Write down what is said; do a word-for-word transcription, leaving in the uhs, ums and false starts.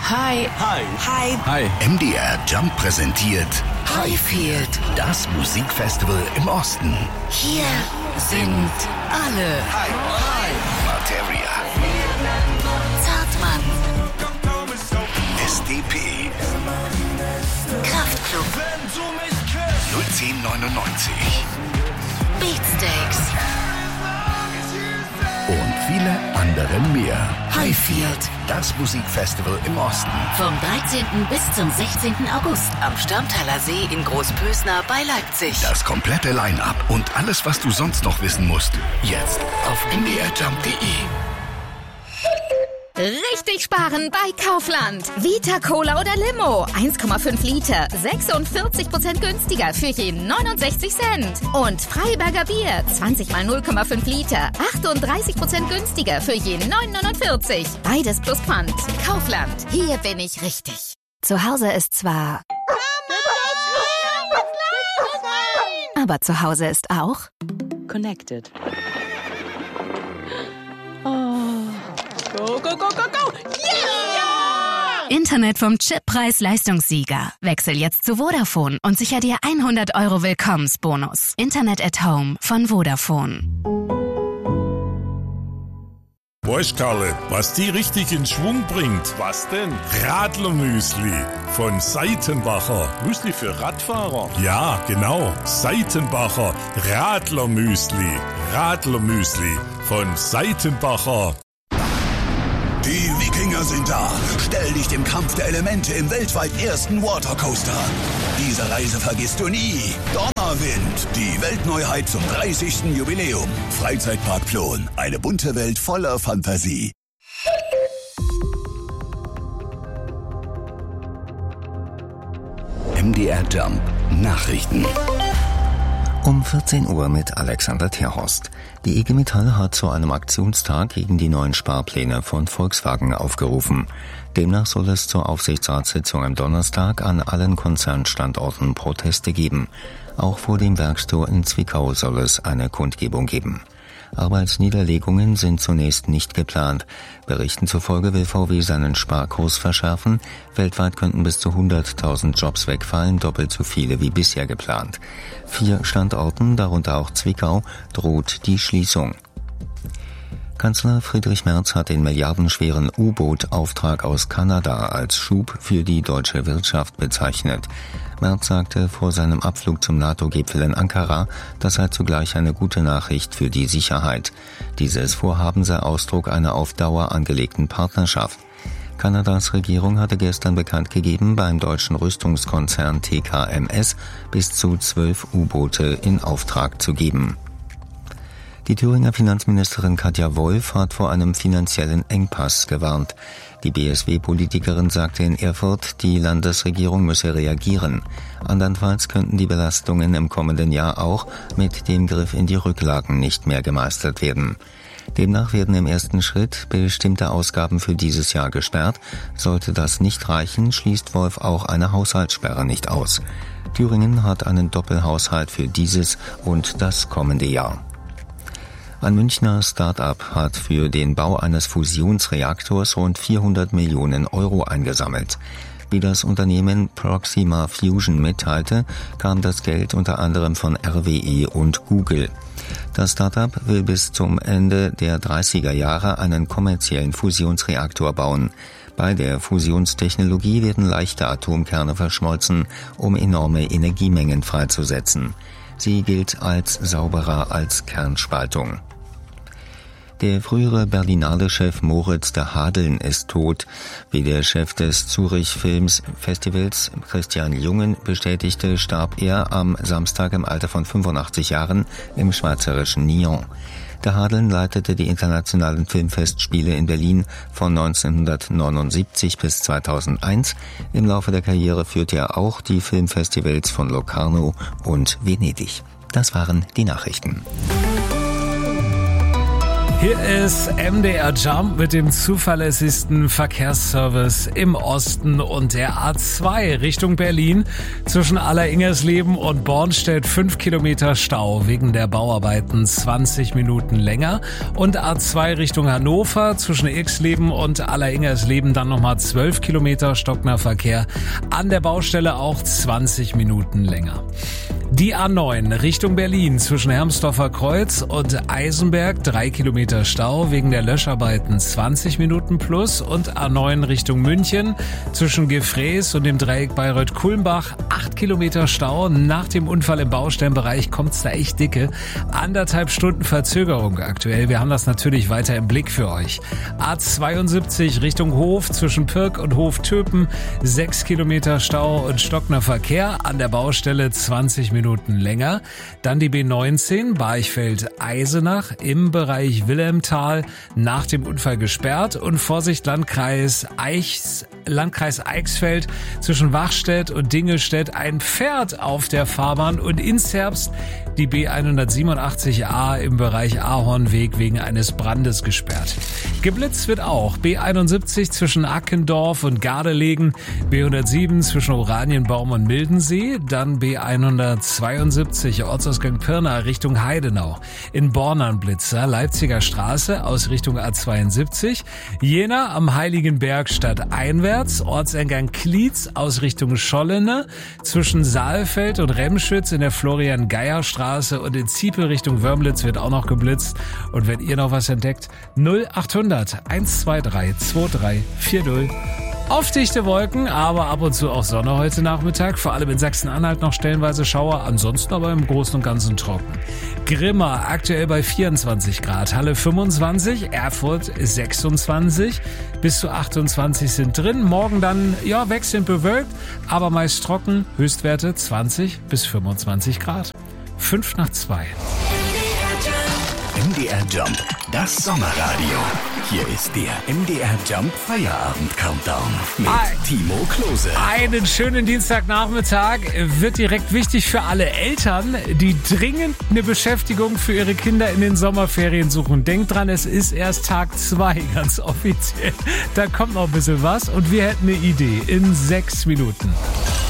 Hi. Hi. Hi. Hi. M D R Jump präsentiert Highfield, das Musikfestival im Osten. hier sind alle. Hi. Hi. Materia. Zartmann, S D P. Kraftklub, null zehn neunundneunzig. Beatsteaks, Und viele andere mehr. Highfield. Das Musikfestival im Osten. Vom dreizehnten bis zum sechzehnten August am Störmtaler See in Großpösner bei Leipzig. Das komplette Line-Up und alles, was du sonst noch wissen musst. Jetzt auf m d r jump punkt d e. Richtig sparen bei Kaufland. Vita Cola oder Limo. eins Komma fünf Liter. sechsundvierzig Prozent günstiger für je neunundsechzig Cent. Und Freiberger Bier. zwanzig mal null Komma fünf Liter. achtunddreißig Prozent günstiger für je neun neunundvierzig. Beides plus Pfand. Kaufland. Hier bin ich richtig. Zu Hause ist zwar... Aber zu Hause ist auch... Connected. Go, go, go, go, go! Yeah! Internet vom Chippreis-Leistungssieger. Wechsel jetzt zu Vodafone und sicher dir hundert Euro Willkommensbonus. Internet at Home von Vodafone. Weißt Karle, was die richtig in Schwung bringt? Was denn? Radlermüsli von Seitenbacher. Müsli für Radfahrer? Ja, genau. Seitenbacher Radlermüsli. Radlermüsli von Seitenbacher. Die Wikinger sind da. Stell dich dem Kampf der Elemente im weltweit ersten Watercoaster an. Diese Reise vergisst du nie. Donnerwind, die Weltneuheit zum dreißigsten Jubiläum. Freizeitpark Plon, eine bunte Welt voller Fantasie. M D R Jump Nachrichten. Um vierzehn Uhr mit Alexander Terhorst. Die I G Metall hat zu einem Aktionstag gegen die neuen Sparpläne von Volkswagen aufgerufen. Demnach soll es zur Aufsichtsratssitzung am Donnerstag an allen Konzernstandorten Proteste geben. Auch vor dem Werkstor in Zwickau soll es eine Kundgebung geben. Arbeitsniederlegungen sind zunächst nicht geplant. Berichten zufolge will V W seinen Sparkurs verschärfen. Weltweit könnten bis zu hunderttausend Jobs wegfallen, doppelt so viele wie bisher geplant. Vier Standorten, darunter auch Zwickau, droht die Schließung. Kanzler Friedrich Merz hat den milliardenschweren U-Boot-Auftrag aus Kanada als Schub für die deutsche Wirtschaft bezeichnet. Merz sagte vor seinem Abflug zum NATO-Gipfel in Ankara, das sei zugleich eine gute Nachricht für die Sicherheit. Dieses Vorhaben sei Ausdruck einer auf Dauer angelegten Partnerschaft. Kanadas Regierung hatte gestern bekannt gegeben, beim deutschen Rüstungskonzern T K M S bis zu zwölf U-Boote in Auftrag zu geben. Die Thüringer Finanzministerin Katja Wolf hat vor einem finanziellen Engpass gewarnt. Die B S W-Politikerin sagte in Erfurt, die Landesregierung müsse reagieren. Andernfalls könnten die Belastungen im kommenden Jahr auch mit dem Griff in die Rücklagen nicht mehr gemeistert werden. Demnach werden im ersten Schritt bestimmte Ausgaben für dieses Jahr gesperrt. Sollte das nicht reichen, schließt Wolf auch eine Haushaltssperre nicht aus. Thüringen hat einen Doppelhaushalt für dieses und das kommende Jahr. Ein Münchner Start-up hat für den Bau eines Fusionsreaktors rund vierhundert Millionen Euro eingesammelt. Wie das Unternehmen Proxima Fusion mitteilte, kam das Geld unter anderem von R W E und Google. Das Start-up will bis zum Ende der dreißiger Jahre einen kommerziellen Fusionsreaktor bauen. Bei der Fusionstechnologie werden leichte Atomkerne verschmolzen, um enorme Energiemengen freizusetzen. Sie gilt als sauberer als Kernspaltung. Der frühere Berlinale-Chef Moritz de Hadeln ist tot. Wie der Chef des Zurich Filmfestivals Christian Jungen bestätigte, starb er am Samstag im Alter von fünfundachtzig Jahren im schweizerischen Nyon. De Hadeln leitete die internationalen Filmfestspiele in Berlin von neunzehnhundertneunundsiebzig bis zweitausendeins. Im Laufe der Karriere führte er auch die Filmfestivals von Locarno und Venedig. Das waren die Nachrichten. Hier ist M D R Jump mit dem zuverlässigsten Verkehrsservice im Osten und der A zwei Richtung Berlin. Zwischen Aller-Ingersleben und Bornstedt fünf Kilometer Stau wegen der Bauarbeiten, zwanzig Minuten länger. Und A zwei Richtung Hannover zwischen Irxleben und Aller-Ingersleben dann nochmal zwölf Kilometer stockender Verkehr. An der Baustelle auch zwanzig Minuten länger. Die A neun Richtung Berlin zwischen Hermsdorfer Kreuz und Eisenberg, drei Kilometer Stau wegen der Löscharbeiten, zwanzig Minuten plus. Und A neun Richtung München zwischen Gefräß und dem Dreieck Bayreuth-Kulmbach, acht Kilometer Stau. Nach dem Unfall im Baustellenbereich kommt's da echt dicke. Anderthalb Stunden Verzögerung aktuell. Wir haben das natürlich weiter im Blick für euch. A zweiundsiebzig Richtung Hof zwischen Pirk und Hof-Töpen, sechs Kilometer Stau und stockender Verkehr. An der Baustelle zwanzig Minuten länger. Dann die B neunzehn Barchfeld-Eisenach im Bereich Wilhelmtal nach dem Unfall gesperrt. Und Vorsicht Landkreis Eichs, Landkreis Eichsfeld zwischen Wachstedt und Dingelstedt ein Pferd auf der Fahrbahn und in Zerbst die B hundertsiebenundachtzig A im Bereich Ahornweg wegen eines Brandes gesperrt. Geblitzt wird auch B einundsiebzig zwischen Ackendorf und Gardelegen, B hundertsieben zwischen Oranienbaum und Mildensee, dann B hundertzweiundsiebzig Ortsausgang Pirna Richtung Heidenau. In Bornern Blitzer, Leipziger Straße aus Richtung A zweiundsiebzig, Jena am Heiligenberg stadteinwärts, Ortseingang Klietz aus Richtung Schollene, zwischen Saalfeld und Remschütz in der Florian-Geier-Straße und in Ziepel Richtung Wörmlitz wird auch noch geblitzt. Und wenn ihr noch was entdeckt, null achthundert eins zwei drei zwei drei vier null. Auf dichte Wolken, aber ab und zu auch Sonne heute Nachmittag. Vor allem in Sachsen-Anhalt noch stellenweise Schauer, ansonsten aber im Großen und Ganzen trocken. Grimma aktuell bei vierundzwanzig Grad, Halle fünfundzwanzig, Erfurt sechsundzwanzig, bis zu achtundzwanzig sind drin. Morgen dann, ja, wechselnd bewölkt, aber meist trocken, Höchstwerte zwanzig bis fünfundzwanzig Grad. Fünf nach zwei. M D R Jump, das Sommerradio. Hier ist der M D R Jump Feierabend Countdown mit Ein, Timo Klose. Einen schönen Dienstagnachmittag. Wird direkt wichtig für alle Eltern, die dringend eine Beschäftigung für ihre Kinder in den Sommerferien suchen. Denkt dran, es ist erst Tag zwei, ganz offiziell. Da kommt noch ein bisschen was und wir hätten eine Idee in sechs Minuten.